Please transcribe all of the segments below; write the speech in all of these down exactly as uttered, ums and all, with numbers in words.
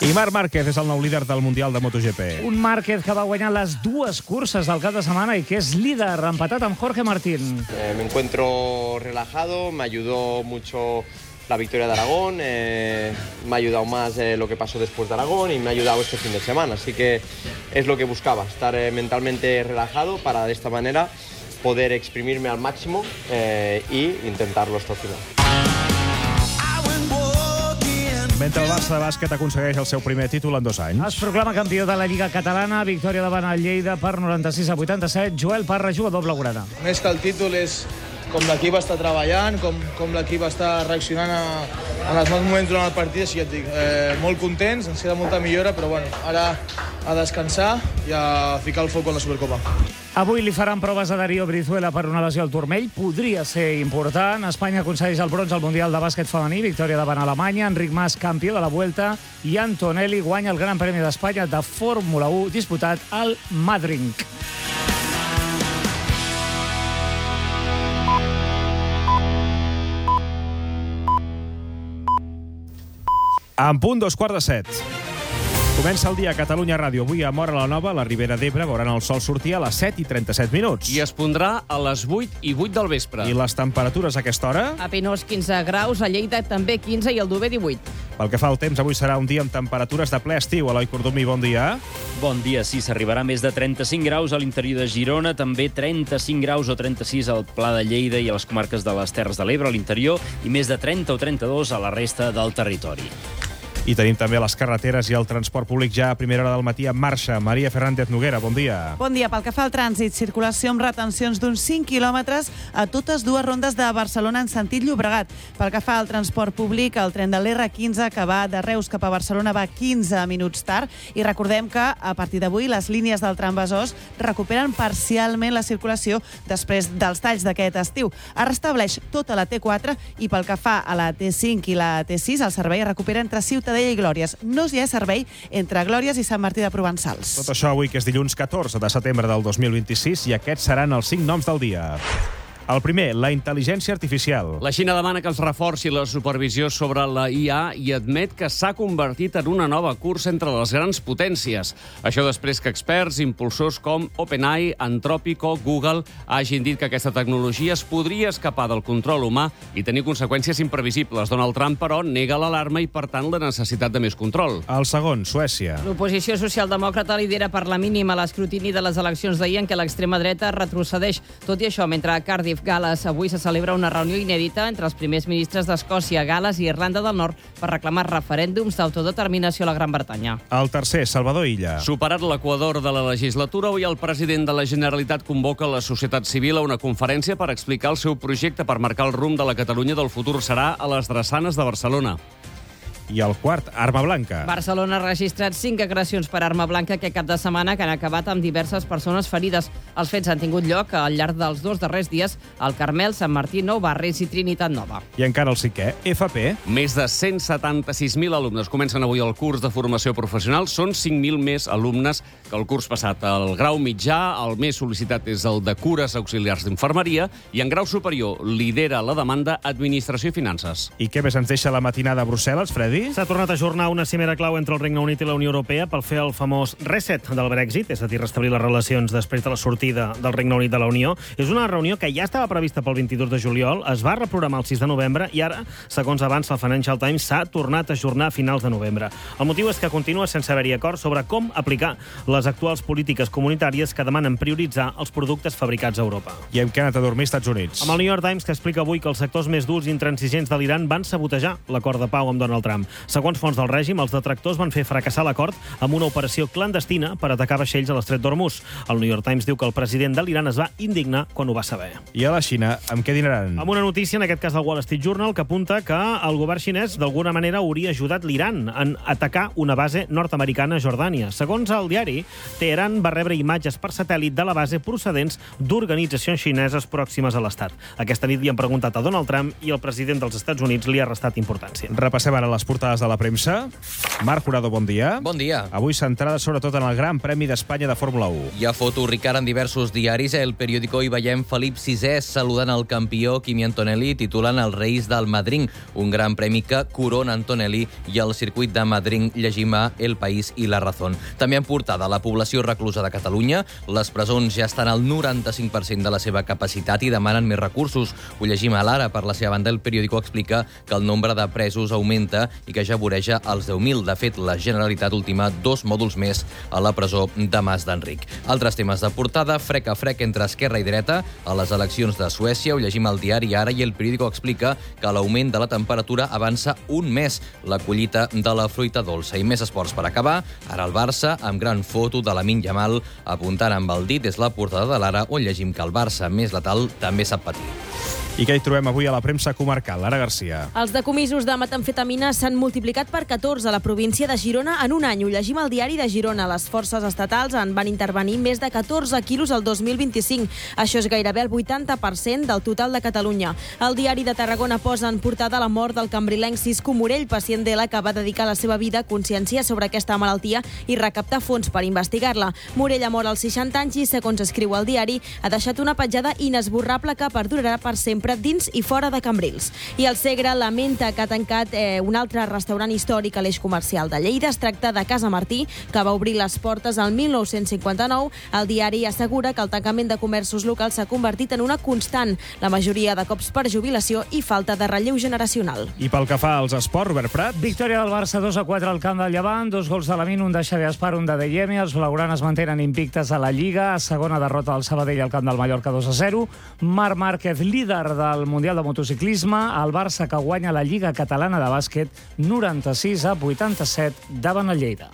I Marc Márquez és el nou líder del Mundial de MotoGP. Un Márquez que va guanyar les dues curses del cap de setmana i que és líder, empatat amb Jorge Martín. Eh, me encuentro relajado, me ayudó mucho la victoria de Aragón, eh, me ha ayudado más eh, lo que pasó después de Aragón y me ha ayudado este fin de semana. Así que es lo que buscaba, estar eh, mentalmente relajado para de esta manera poder exprimirme al máximo eh, y intentarlo hasta el final. Mentre el Barça de bàsquet aconsegueix el seu primer títol en dos anys. Es proclama campió de la Lliga Catalana, victòria davant el Lleida per noranta-sis a vuitanta-set. Joel Parra juga doble grana. Més que el títol és com l'equip està treballant, com, com l'equip està reaccionant a, en els mals moments durant el partit, així ja et dic, eh, molt contents, ens queda molta millora, però bueno, ara a descansar i a ficar el foc en la Supercopa. Avui li faran proves a Darío Brizuela per una lesió al turmell. Podria ser important. Espanya aconsegueix el bronze al Mundial de bàsquet femení, victòria davant Alemanya. Enric Mas, campió de la Vuelta, i Antonelli guanya el Gran Premi d'Espanya de Fórmula u disputat al Madrid. En punt, dos quarts de set. Comença el dia a Catalunya Ràdio. Avui a Móra la Nova, a la Ribera d'Ebre, veuran el sol sortir a les set i trenta-set minuts. I es pondrà a les vuit i vuit del vespre. I les temperatures a aquesta hora? A Pinós, quinze graus, a Lleida també quinze i al Dover, divuit. Pel que fa al temps, avui serà un dia amb temperatures de ple estiu. Eloi Cordomí, bon dia. Bon dia, sí, s'arribarà a més de trenta-cinc graus a l'interior de Girona, també trenta-cinc graus o trenta-sis al Pla de Lleida i a les comarques de les Terres de l'Ebre, a l'interior, i més de trenta o trenta-dos a la resta del territori. I tenim també les carreteres i el transport públic ja a primera hora del matí en marxa. Maria Fernández Noguera, bon dia. Bon dia. Pel que fa al trànsit, circulació amb retencions d'uns cinc quilòmetres a totes dues rondes de Barcelona en sentit Llobregat. Pel que fa al transport públic, el tren de l'R quinze que va de Reus cap a Barcelona va quinze minuts tard i recordem que a partir d'avui les línies del tram Besòs recuperen parcialment la circulació després dels talls d'aquest estiu. Es restableix tota la T quatre i pel que fa a la T cinc i la T sis, el servei es recupera entre Ciutadella i Glòries. No hi ha servei entre Glòries i Sant Martí de Provençals. Tot això avui, que és dilluns catorze de setembre del dos mil vint-i-sis, i aquests seran els cinc noms del dia. El primer, la intel·ligència artificial. La Xina demana que es reforci la supervisió sobre la I A i admet que s'ha convertit en una nova cursa entre les grans potències. Això després que experts, impulsors com OpenAI, Anthropic o Google hagin dit que aquesta tecnologia es podria escapar del control humà i tenir conseqüències imprevisibles. Donald Trump, però, nega l'alarma i, per tant, la necessitat de més control. El segon, Suècia. L'oposició socialdemòcrata lidera per la mínima l'escrutini de les eleccions d'ahir en què l'extrema dreta retrocedeix. Tot i això, mentre a Cardiff, Gales, avui se celebra una reunió inèdita entre els primers ministres d'Escòcia, Gales i Irlanda del Nord per reclamar referèndums d'autodeterminació a la Gran Bretanya. El tercer, Salvador Illa. Superat l'equador de la legislatura, avui el president de la Generalitat convoca la societat civil a una conferència per explicar el seu projecte per marcar el rumb de la Catalunya del futur. Serà a les Drassanes de Barcelona. I el quart, arma blanca. Barcelona ha registrat cinc agressions per arma blanca aquest cap de setmana que han acabat amb diverses persones ferides. Els fets han tingut lloc al llarg dels dos darrers dies al Carmel, Sant Martí, Nou Barris i Trinitat Nova. I encara el cinquè, F P. Més de cent setanta-sis mil alumnes comencen avui el curs de formació professional. Són cinc mil més alumnes que el curs passat. El grau mitjà, el més sol·licitat és el de cures auxiliars d'infermeria, i en grau superior lidera la demanda Administració i Finances. I què més ens deixa la matinada a Brussel·les, Freddy? S'ha tornat a ajornar una cimera clau entre el Regne Unit i la Unió Europea pel fer el famós reset del Brexit, és a dir, restablir les relacions després de la sortida del Regne Unit de la Unió. És una reunió que ja estava prevista pel vint-i-dos de juliol, es va reprogramar el sis de novembre i ara, segons avança el Financial Times, s'ha tornat a ajornar a finals de novembre. El motiu és que continua sense haver-hi acord sobre com aplicar les actuals polítiques comunitàries que demanen prioritzar els productes fabricats a Europa. I hem quedat a dormir als Estats Units. Amb el New York Times, que explica avui que els sectors més durs i intransigents de l'Iran van sabotejar l'acord de pau amb Donald Trump. Segons fonts del règim, els detractors van fer fracassar l'acord amb una operació clandestina per atacar vaixells a l'estret d'Hormuz. El New York Times diu que el president de l'Iran es va indignar quan ho va saber. I a la Xina, amb què dinaran? Amb una notícia, en aquest cas del Wall Street Journal, que apunta que el govern xinès d'alguna manera hauria ajudat l'Iran en atacar una base nord-americana a Jordània. Segons el diari, Teheran va rebre imatges per satèl·lit de la base procedents d'organitzacions xineses pròximes a l'estat. Aquesta nit li han preguntat a Donald Trump i el president dels Estats Units li ha restat importància. Repassem ara les portades portades de la premsa. Marc Jurado, bon dia. Bon dia. Avui centrada sobretot en el Gran Premi d'Espanya de Fórmula u. Hi ha foto, Ricard, en diversos diaris. El Periódico hi veiem Felip sisè saludant el campió Kimi Antonelli, titulant els Reis del Madrid, un gran premi que corona Antonelli, i al circuit de Madrid llegim a El País i La Razón. També en portada la població reclusa de Catalunya. Les presons ja estan al noranta-cinc per cent de la seva capacitat i demanen més recursos. Ho llegim a l'Ara. Per la seva banda, el Periódico explica que el nombre de presos augmenta i que ja voreja els deu mil. De fet, la Generalitat ultima dos mòduls més a la presó de Mas d'Enric. Altres temes de portada, frec a frec entre esquerra i dreta a les eleccions de Suècia. Ho llegim al diari Ara i el Periódico explica que l'augment de la temperatura avança un mes. La collita de la fruita dolça. I més esports per acabar. Ara el Barça, amb gran foto de Lamine Yamal apuntant amb el dit. És la portada de l'Ara, on llegim que el Barça, més letal, també sap patir. I què hi trobem avui a la premsa comarcal? Lara Garcia. Els decomisos de metamfetamina s'han multiplicat per catorze a la província de Girona en un any. Ho llegim al diari de Girona. Les forces estatals en van intervenir més de catorze quilos el dos mil vint-i-cinc. Això és gairebé el vuitanta per cent del total de Catalunya. El diari de Tarragona posa en portada la mort del cambrilenc Cisco Morell, pacient d'Ela que va dedicar la seva vida a conscienciar sobre aquesta malaltia i recaptar fons per investigar-la. Morell ha mort als seixanta anys i, segons escriu el diari, ha deixat una petjada inesborrable que perdurarà per sempre dins i fora de Cambrils. I el Segre lamenta que ha tancat eh, un altre restaurant històric a l'eix comercial de Lleida. Es tracta de Casa Martí, que va obrir les portes el mil nou-cents cinquanta-nou. El diari assegura que el tancament de comerços locals s'ha convertit en una constant, la majoria de cops per jubilació i falta de relleu generacional. I pel que fa als esports, Robert Prat. Victòria del Barça dos a quatre al camp del Llevant, dos gols de Lamine, un de Xavi Espar, un de Deyemi. Els blaugranes mantenen invictes a la Lliga. Segona derrota del Sabadell al camp del Mallorca dos a zero. Marc Márquez, líder del Mundial de Motociclisme, el Barça que guanya la Lliga Catalana de Bàsquet noranta-sis a vuitanta-set davant el Lleida.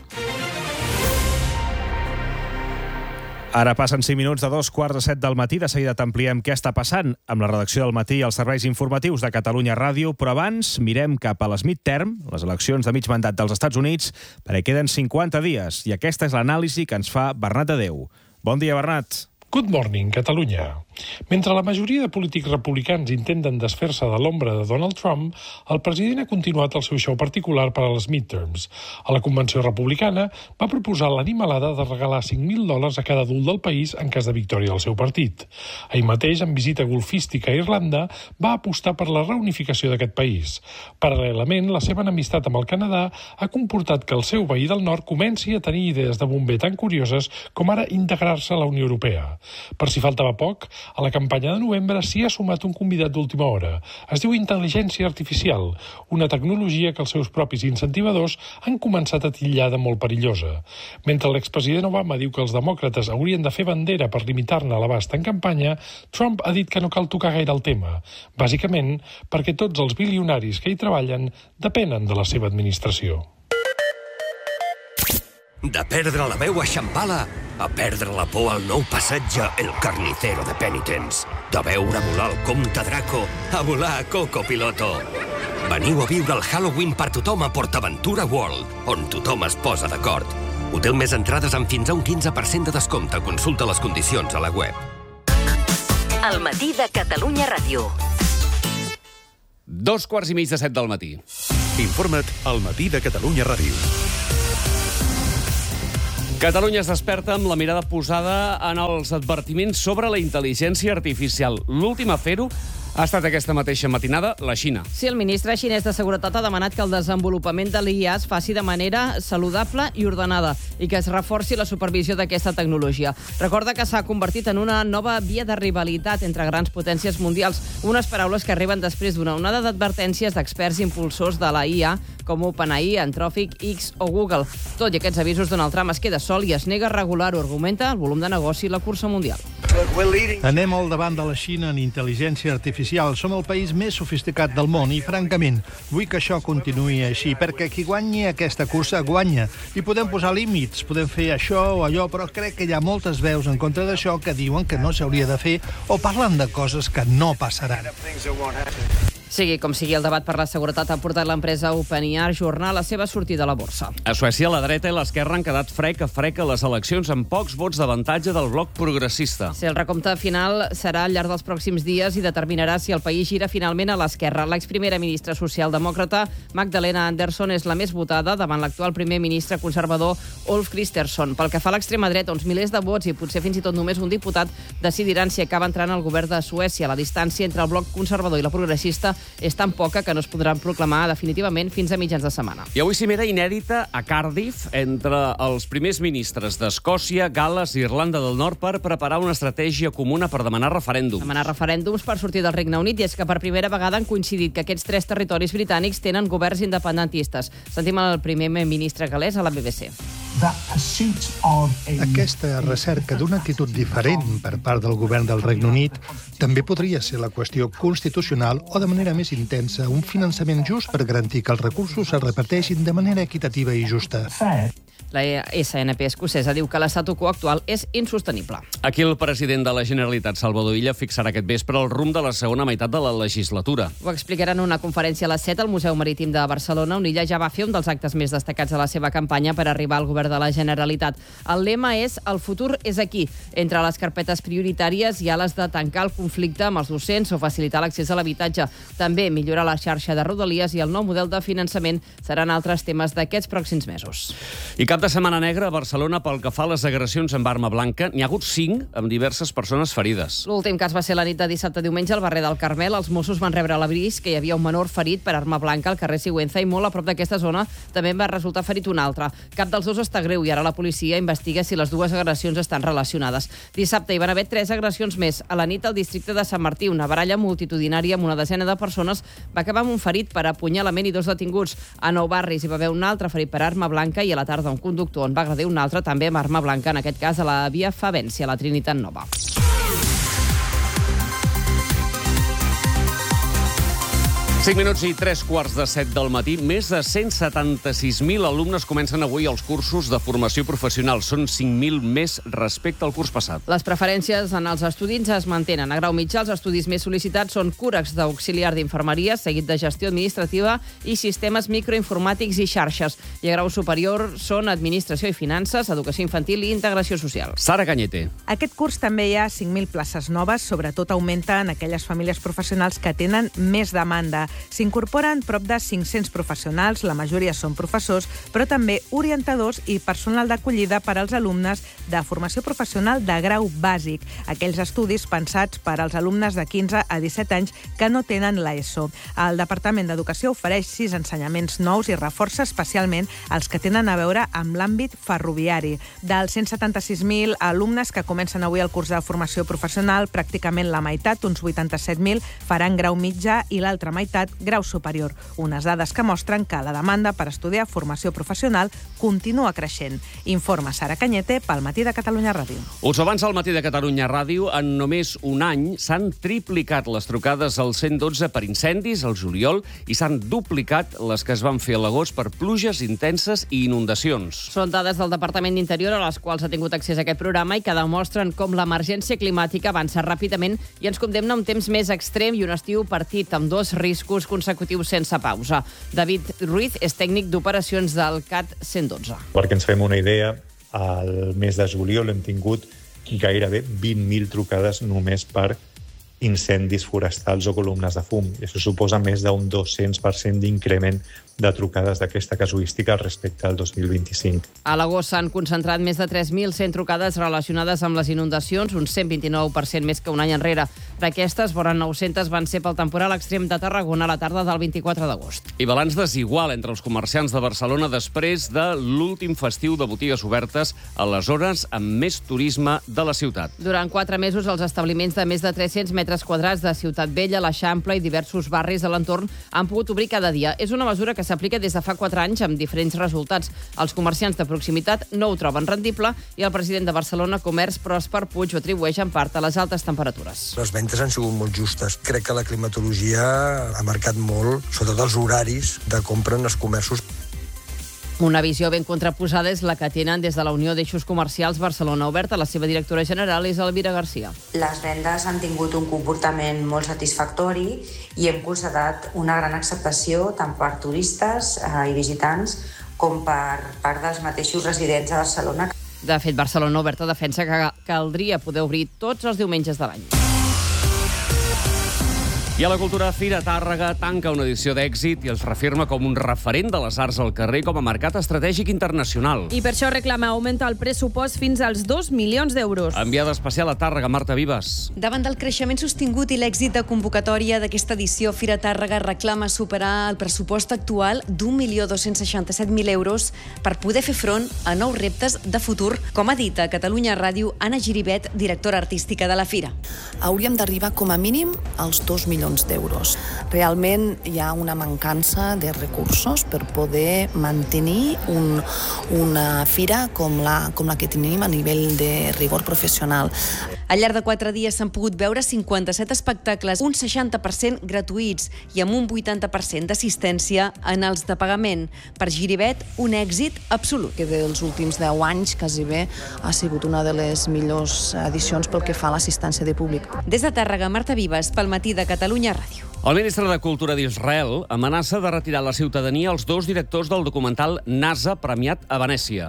Ara passen cinc minuts de dos quarts de set del matí. De seguida t'ampliem què està passant amb la redacció del matí i els serveis informatius de Catalunya Ràdio, però abans mirem cap a les midterm, les eleccions de mig mandat dels Estats Units, perquè queden cinquanta dies, i aquesta és l'anàlisi que ens fa Bernat Adeu. Bon dia, Bernat. Good morning, Catalunya. Mentre la majoria de polítics republicans intenten desfer-se de l'ombra de Donald Trump, el president ha continuat el seu show particular per a les midterms. A la convenció republicana va proposar l'animalada de regalar cinc mil dòlars a cada adult del país en cas de victòria del seu partit. Ahir mateix, en visita golfística a Irlanda, va apostar per la reunificació d'aquest país. Paral·lelament, la seva enemistat amb el Canadà ha comportat que el seu veí del nord comenci a tenir idees de bomber tan curioses com ara integrar-se a la Unió Europea. Per si faltava poc, a la campanya de novembre s'hi ha sumat un convidat d'última hora. Es diu intel·ligència artificial, una tecnologia que els seus propis incentivadors han començat a titllar de molt perillosa. Mentre l'expresident Obama diu que els demòcrates haurien de fer bandera per limitar-ne l'abast en campanya, Trump ha dit que no cal tocar gaire el tema, bàsicament perquè tots els bilionaris que hi treballen depenen de la seva administració. De perdre la veu a Shambhala a perdre la por al nou passatge El Carnicero de Penitence. De veure volar el comte Draco a volar a Coco Piloto. Veniu a viure el Halloween per tothom a PortAventura World, on tothom es posa d'acord. Hotel més entrades amb fins a un quinze per cent de descompte. Consulta les condicions a la web. El matí de Catalunya Ràdio. Dos quarts i mig de set del matí. Informa't al matí de Catalunya Ràdio. Catalunya es desperta amb la mirada posada en els advertiments sobre la intel·ligència artificial. L'últim a fer-ho ha estat aquesta mateixa matinada la Xina. Sí, el ministre xinès de Seguretat ha demanat que el desenvolupament de l'I A es faci de manera saludable i ordenada i que es reforci la supervisió d'aquesta tecnologia. Recorda que s'ha convertit en una nova via de rivalitat entre grans potències mundials, unes paraules que arriben després d'una onada d'advertències d'experts impulsors de la I A com OpenAI, Anthropic, X o Google. Tot i aquests avisos, Donald Trump es queda sol i es nega a regular-ho, argumenta el volum de negoci i la cursa mundial. Anem al davant de la Xina en intel·ligència artificial. Som el país més sofisticat del món i, francament, vull que això continuï així, perquè qui guanyi aquesta cursa guanya. I podem posar límits, podem fer això o allò, però crec que hi ha moltes veus en contra d'això que diuen que no s'hauria de fer o parlen de coses que no passaran. Sigui com sigui, el debat per la seguretat ha portat l'empresa OpenAI a ajornar la seva sortida a la borsa. A Suècia, la dreta i l'esquerra han quedat frec a frec a les eleccions amb pocs vots d'avantatge del bloc progressista. Si el recompte final serà al llarg dels pròxims dies i determinarà si el país gira finalment a l'esquerra. L'exprimera ministra socialdemòcrata Magdalena Andersson és la més votada davant l'actual primer ministre conservador Ulf Kristersson. Pel que fa a l'extrema dreta, uns milers de vots i potser fins i tot només un diputat decidiran si acaba entrant al govern de Suècia. La distància entre el bloc conservador i la progressista és tan poca que no es podran proclamar definitivament fins a mitjans de setmana. I avui cimera inèdita a Cardiff entre els primers ministres d'Escòcia, Gal·les i Irlanda del Nord per preparar una estratègia comuna per demanar referèndums. Demanar referèndums per sortir del Regne Unit, i és que per primera vegada han coincidit que aquests tres territoris britànics tenen governs independentistes. Sentim el primer ministre gal·lès a la B B C. Aquesta recerca d'una actitud diferent per part del govern del Regne Unit també podria ser la qüestió constitucional o, de manera més intensa, un finançament just per garantir que els recursos es reparteixin de manera equitativa i justa. La S N P escocesa diu que l'estatu quo actual és insostenible. Aquí el president de la Generalitat, Salvador Illa, fixarà aquest vespre el rumb de la segona meitat de la legislatura. Ho explicarà en una conferència a les set al Museu Marítim de Barcelona, on Illa ja va fer un dels actes més destacats de la seva campanya per arribar al govern de la Generalitat. El lema és «El futur és aquí». Entre les carpetes prioritàries hi ha les de tancar el conflicte amb els docents o facilitar l'accés a l'habitatge. També millorar la xarxa de rodalies i el nou model de finançament seran altres temes d'aquests pròxims mesos. I cap de setmana negra a Barcelona pel que fa a les agressions amb arma blanca. N'hi ha hagut cinc amb diverses persones ferides. L'últim cas va ser la nit de dissabte a diumenge al barri del Carmel. Els Mossos van rebre l'avís que hi havia un menor ferit per arma blanca al carrer Sigüenza, i molt a prop d'aquesta zona també va resultar ferit un altre. Cap dels dos està greu i ara la policia investiga si les dues agressions estan relacionades. Dissabte hi van haver tres agressions més. A la nit al districte de Sant Martí, una baralla multitudinària amb una desena de persones va acabar amb un ferit per apunyalament i dos detinguts. A Nou Barris hi va haver un altre ferit per arma blanca i a la tarda un conductor on va agredir un altre també amb arma blanca, en aquest cas a la via Favència, a la Trinitat Nova. cinc minuts i tres quarts de set del matí. Més de cent setanta-sis mil alumnes comencen avui els cursos de formació professional. Són cinc mil més respecte al curs passat. Les preferències en els estudis es mantenen. A grau mitjà, els estudis més sol·licitats són cures d'auxiliar d'infermeria, seguit de gestió administrativa i sistemes microinformàtics i xarxes. I a grau superior són administració i finances, educació infantil i integració social. Sara Cañete. Aquest curs també hi ha cinc mil places noves, sobretot augmenta en aquelles famílies professionals que tenen més demanda. S'incorporen prop de cinc-cents professionals, la majoria són professors, però també orientadors i personal d'acollida per als alumnes de formació professional de grau bàsic, aquells estudis pensats per als alumnes de quinze a disset anys que no tenen l'ESO. El Departament d'Educació ofereix sis ensenyaments nous i reforça especialment els que tenen a veure amb l'àmbit ferroviari. Dels cent setanta-sis mil alumnes que comencen avui el curs de formació professional, pràcticament la meitat, uns vuitanta-set mil, faran grau mitjà i l'altra meitat grau superior. Unes dades que mostren que la demanda per estudiar formació professional continua creixent. Informa Sara Cañete pel Matí de Catalunya Ràdio. Us avança al Matí de Catalunya Ràdio. En només un any s'han triplicat les trucades al cent dotze per incendis al juliol i s'han duplicat les que es van fer a l'agost per pluges intenses i inundacions. Són dades del Departament d'Interior a les quals ha tingut accés a aquest programa i que demostren com l'emergència climàtica avança ràpidament i ens condemna a un temps més extrem i un estiu partit amb dos riscos consecutius sense pausa. David Ruiz és tècnic d'operacions del C A T cent dotze. Perquè ens fem una idea, al mes de juliol hem tingut gairebé vint mil trucades només per incendis forestals o columnes de fum. Això suposa més d'un dos-cents per cent d'increment de trucades d'aquesta casuística respecte al dos mil vint-i-cinc. A l'agost s'han concentrat més de tres mil cent trucades relacionades amb les inundacions, un cent vint-i-nou per cent més que un any enrere. D'aquestes, vora nou-centes van ser pel temporal extrem de Tarragona a la tarda del vint-i-quatre d'agost. I balanç desigual entre els comerciants de Barcelona després de l'últim festiu de botigues obertes a les hores amb més turisme de la ciutat. Durant quatre mesos, els establiments de més de tres-cents metres quadrats de Ciutat Vella, l'Eixample i diversos barris de l'entorn han pogut obrir cada dia. És una mesura que s'aplica des de fa quatre anys amb diferents resultats. Els comerciants de proximitat no ho troben rendible i el president de Barcelona Comerç, Pròsper Puig, ho atribueix en part a les altes temperatures. Les ventes han sigut molt justes. Crec que la climatologia ha marcat molt, sobretot els horaris de compra en els comerços. Una visió ben contraposada és la que tenen des de la Unió d'Eixos Comercials Barcelona Oberta. La seva directora general és Elvira Garcia. Les vendes han tingut un comportament molt satisfactori i hem constatat una gran acceptació tant per turistes eh, i visitants com per part dels mateixos residents a Barcelona. De fet, Barcelona Oberta defensa que caldria poder obrir tots els diumenges de l'any. I a la cultura, Fira Tàrrega tanca una edició d'èxit i els reafirma com un referent de les arts al carrer com a mercat estratègic internacional. I per això reclama augmentar el pressupost fins als dos milions d'euros. Enviada especial a Tàrrega, Marta Vives. Davant del creixement sostingut i l'èxit de convocatòria d'aquesta edició, Fira Tàrrega reclama superar el pressupost actual d'un milió dos-cents seixanta-set mil euros per poder fer front a nous reptes de futur, com ha dit a Catalunya Ràdio Anna Giribet, directora artística de la Fira. Hauríem d'arribar com a mínim als dos milions d'euros. Realment hi ha una mancança de recursos per poder mantenir un, una fira com la, com la que tenim a nivell de rigor professional. Al llarg de quatre dies s'han pogut veure cinquanta-set espectacles, un seixanta per cent gratuïts i amb un vuitanta per cent d'assistència en els de pagament. Per Giribet, un èxit absolut. Que dels últims deu anys, quasi bé, ha sigut una de les millors edicions pel que fa a l'assistència de públic. Des de Tàrrega, Marta Vives, pel Matí de Catalunya Ràdio. El ministre de Cultura d'Israel amenaça de retirar la ciutadania als dos directors del documental NASA, premiat a Venècia.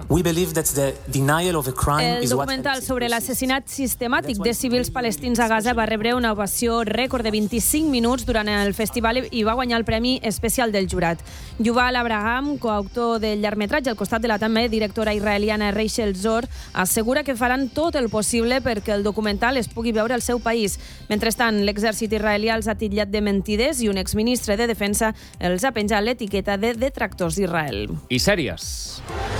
El documental sobre l'assassinat sistemàtic de civils palestins a Gaza va rebre una ovació rècord de vint-i-cinc minuts durant el festival i va guanyar el Premi Especial del Jurat. Yuval Abraham, coautor del llargmetratge, al costat de la també directora israeliana Rachel Zor, assegura que faran tot el possible perquè el documental es pugui veure al seu país. Mentrestant, l'exèrcit israelià els ha titllat de mentiders i un exministre de Defensa els ha penjat l'etiqueta de detractors d'Israel. I sèries.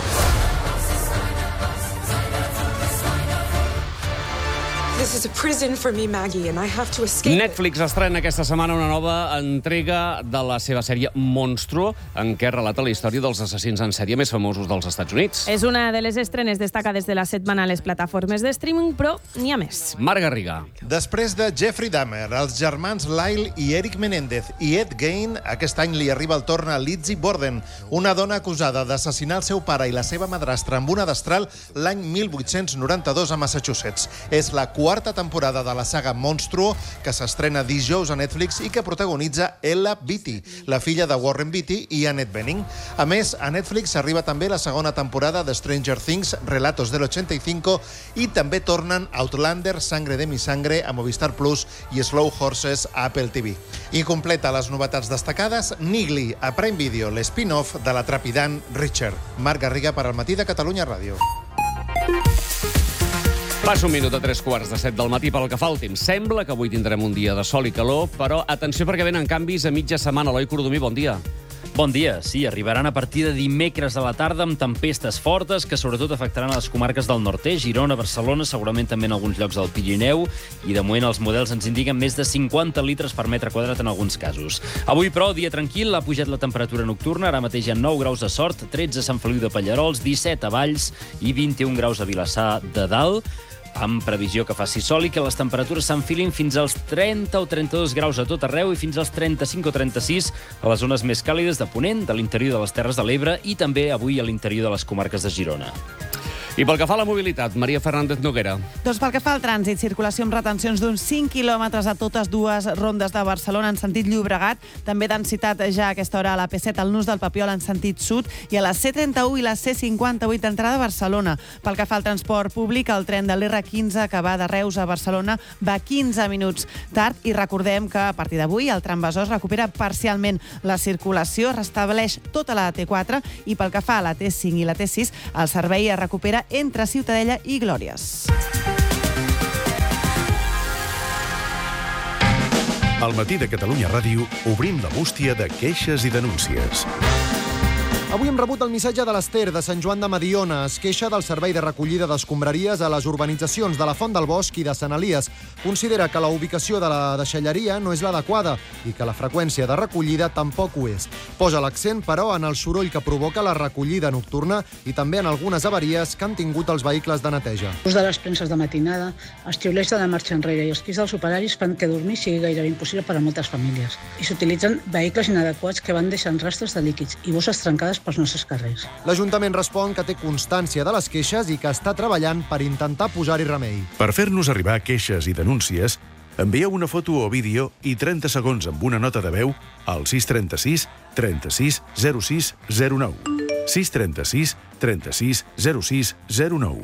This is a prison for me, Maggie, and I have to escape. Netflix estrena aquesta setmana una nova entrega de la seva sèrie Monstruo, en què relata la història dels assassins en sèrie més famosos dels Estats Units. És una de les estrenes destacades de la setmana a les plataformes de streaming, però n'hi ha més. Marc Garriga. Després de Jeffrey Dahmer, els germans Lyle i Eric Menéndez i Ed Gein, aquest any li arriba el torn a Lizzie Borden, una dona acusada d'assassinar el seu pare i la seva madrastra amb una destral l'any mil vuit-cents noranta-dos a Massachusetts. És la quarta temporada de la saga Monstruo, que s'estrena dijous a Netflix i que protagonitza Ella Beatty, la filla de Warren Beatty i Annette Bening. A més, a Netflix arriba també la segona temporada de Stranger Things, Relatos del ochenta y cinco, i també tornen Outlander, Sangre de mi sangre a Movistar Plus i Slow Horses a Apple T V. I completa les novetats destacades Nigli, a Prime Video, l'spin-off de la trepidant Richard. Marc Garriga per al Matí de Catalunya Ràdio. Passa un minut a tres quarts de set del matí pel que fa al temps. Sembla que avui tindrem un dia de sol i calor, però atenció perquè venen canvis a mitja setmana. Eloi Cordomí, bon dia. Bon dia. Sí, arribaran a partir de dimecres a la tarda amb tempestes fortes que sobretot afectaran a les comarques del nord-est, Girona, Barcelona, segurament també en alguns llocs del Pirineu, i de moment els models ens indiquen més de cinquanta litres per metre quadrat en alguns casos. Avui, però, dia tranquil, ha pujat la temperatura nocturna, ara mateix hi ha nou graus a Sort, tretze a Sant Feliu de Pallerols, disset a Valls i vint-i-un graus a Vilassar de Dalt, amb previsió que faci sol i que les temperatures s'enfilin fins als trenta o trenta-dos graus a tot arreu i fins als trenta-cinc o trenta-sis a les zones més càlides de Ponent, de l'interior de les Terres de l'Ebre i també avui a l'interior de les comarques de Girona. I pel que fa a la mobilitat, Maria Fernández Noguera. Doncs pel que fa al trànsit, circulació amb retencions d'uns cinc quilòmetres a totes dues rondes de Barcelona en sentit Llobregat, també densitat ja a aquesta hora a la P set al nus del Papiol en sentit sud i a la C trenta-u i la C cinquanta-vuit d'entrada a Barcelona. Pel que fa al transport públic, el tren de l'R quinze que va de Reus a Barcelona va quinze minuts tard i recordem que a partir d'avui el tram Besòs recupera parcialment la circulació, restableix tota la T quatre i pel que fa a la T cinc i la T sis, el servei es recupera entre Ciutadella i Glòries. Al Matí de Catalunya Ràdio obrim la bústia de queixes i denúncies. Avui hem rebut el missatge de l'Ester, de Sant Joan de Mediona. Es queixa del servei de recollida d'escombraries a les urbanitzacions de la Font del Bosc i de Sant Elies. Considera que la ubicació de la deixalleria no és l'adequada i que la freqüència de recollida tampoc ho és. Posa l'accent, però, en el soroll que provoca la recollida nocturna i també en algunes avaries que han tingut els vehicles de neteja. L'ús de les premses de matinada, els xiulets de la marxa enrere i els crits dels operaris fan que dormir sigui gairebé impossible per a moltes famílies. I s'utilitzen vehicles inadequats que van deixant rastres de líquids i bosses trencades pels nostres carrers. L'Ajuntament respon que té constància de les queixes i que està treballant per intentar posar-hi remei. Per fer-nos arribar queixes i denúncies, envieu una foto o vídeo i trenta segons amb una nota de veu al sis trenta-sis trenta-sis zero sis zero nou. sis trenta-sis trenta-sis zero sis zero nou.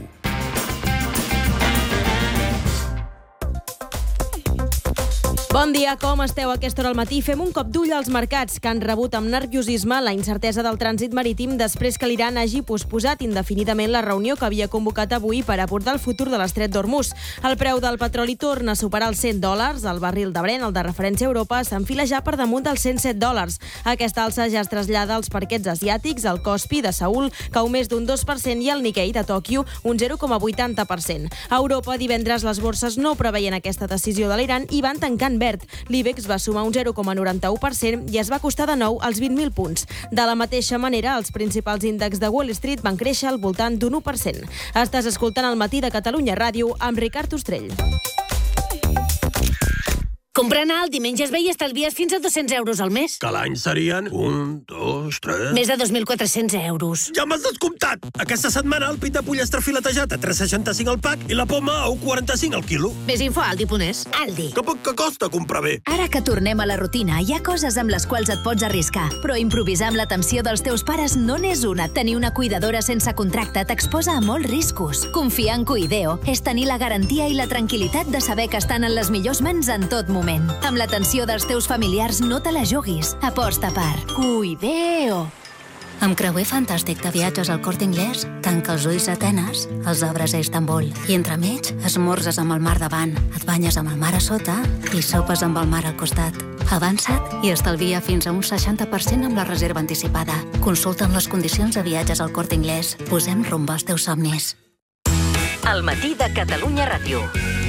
Bon dia, com esteu a aquesta hora al matí? Fem un cop d'ull als mercats que han rebut amb nerviosisme la incertesa del trànsit marítim després que l'Iran hagi posposat indefinidament la reunió que havia convocat avui per abordar el futur de l'estret d'Hormuz. El preu del petroli torna a superar els cent dòlars. El barril de Brent, el de referència a Europa, s'enfila ja per damunt dels cent set dòlars. Aquesta alça ja es trasllada als parquets asiàtics, el Kospi de Seül cau més d'un dos per cent i el Nikkei de Tòquio un zero coma vuitanta per cent. A Europa, divendres, les borses no preveien aquesta decisió de l'Iran i van tancant verd. L'Ibex va sumar un zero coma noranta-u per cent i es va acostar de nou als vint mil punts. De la mateixa manera, els principals índexs de Wall Street van créixer al voltant d'un u per cent. Estàs escoltant El matí de Catalunya Ràdio amb Ricard Ostrell. Comprant alt diumenge es ve i estalvies fins a dos-cents euros al mes. Que l'any serien un, dos, tres... Més de dos mil quatre-cents euros. Ja m'has descomptat! Aquesta setmana el pit de pollastre filetejat a tres coma seixanta-cinc al pack i la poma a un coma quaranta-cinc al quilo. Més info a Aldi punt es. Aldi. Que poc que costa comprar bé. Ara que tornem a la rutina, hi ha coses amb les quals et pots arriscar. Però improvisar amb l'atenció dels teus pares no n'és una. Tenir una cuidadora sense contracte t'exposa a molts riscos. Confiar en Cuideo és tenir la garantia i la tranquil·litat de saber que estan en les millors mans en tot moment. Amb l'atenció dels teus familiars no te la juguis. Aposta per Cuideo. Amb creuer fantàstic de viatges al Corte Inglés, tanca els ulls a Atenes, els obres a Istanbul i entremig esmorzes amb el mar davant, et banyes amb el mar a sota i sopes amb el mar al costat. Avança't i estalvia fins a un seixanta per cent amb la reserva anticipada. Consulta'n les condicions de viatges al Corte Inglés. Posem rumb als teus somnis. El matí de Catalunya Ràdio.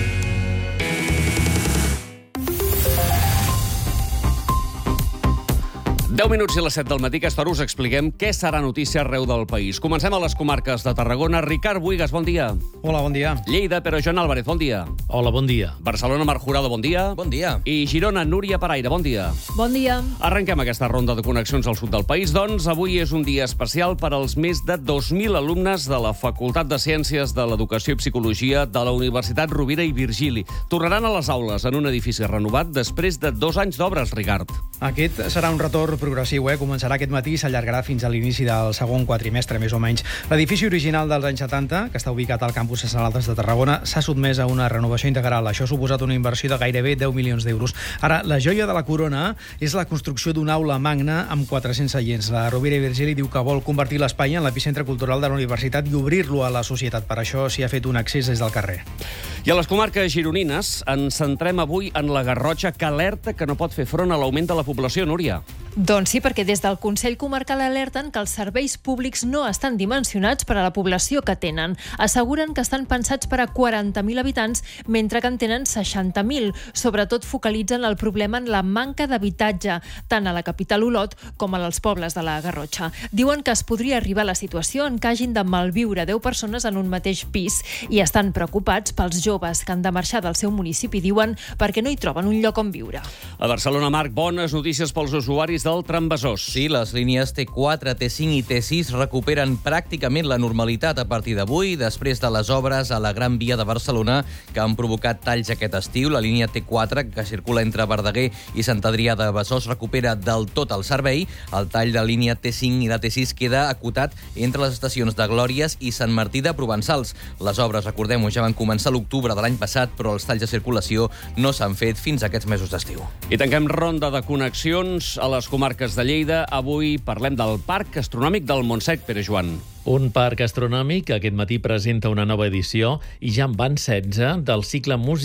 deu minuts i les set del matí, aquesta hora us expliquem què serà notícia arreu del país. Comencem a les comarques de Tarragona. Ricard Buigas, bon dia. Hola, bon dia. Lleida, Pere Joan Álvarez, bon dia. Hola, bon dia. Barcelona, Marc Jurado, bon dia. Bon dia. I Girona, Núria Paraire, bon dia. Bon dia. Arrenquem aquesta ronda de connexions al sud del país, doncs avui és un dia especial per als més de dos mil alumnes de la Facultat de Ciències de l'Educació i Psicologia de la Universitat Rovira i Virgili. Tornaran a les aules en un edifici renovat després de dos anys d'obres, Ricard. Aquest serà un retorn progressiu, eh? Començarà aquest matí i s'allargarà fins a l'inici del segon quatrimestre, més o menys. L'edifici original dels anys setanta, que està ubicat al campus de Salades de Tarragona, s'ha sotmès a una renovació integral. Això ha suposat una inversió de gairebé deu milions d'euros. Ara, la joia de la corona és la construcció d'una aula magna amb quatre-cents seients. La Rovira i Virgili diu que vol convertir l'espai en l'epicentre cultural de la universitat i obrir-lo a la societat. Per això s'hi ha fet un accés des del carrer. I a les comarques gironines ens centrem avui en la Garrotxa, que alerta que no pot fer front a l'augment de la població, Núria. Doncs sí, perquè des del Consell Comarcal alerten que els serveis públics no estan dimensionats per a la població que tenen. Asseguren que estan pensats per a quaranta mil habitants, mentre que en tenen seixanta mil. Sobretot focalitzen el problema en la manca d'habitatge, tant a la capital Olot com als pobles de la Garrotxa. Diuen que es podria arribar a la situació en què hagin de malviure deu persones en un mateix pis i estan preocupats pels joves que han de marxar del seu municipi, diuen, perquè no hi troben un lloc on viure. A Barcelona, Marc, bones notícies pels usuaris del tramvasós. Sí, les línies T quatre, T cinc i T sis recuperen pràcticament la normalitat a partir d'avui, després de les obres a la Gran Via de Barcelona que han provocat talls aquest estiu. La línia T quatre, que circula entre Verdaguer i Sant Adrià de Besòs, recupera del tot el servei. El tall de la línia T cinc i la T sis queda acotat entre les estacions de Glòries i Sant Martí de Provençals. Les obres, recordem-ho, ja van començar a l'octubre de l'any passat, però els talls de circulació no s'han fet fins a aquests mesos d'estiu. I tanquem ronda de connexions a les comarques de Lleida. Avui parlem del Parc Astronòmic del Montsec, Pere Joan. Un parc astronòmic que aquest matí presenta una nova edició i ja en van setze del cicle musical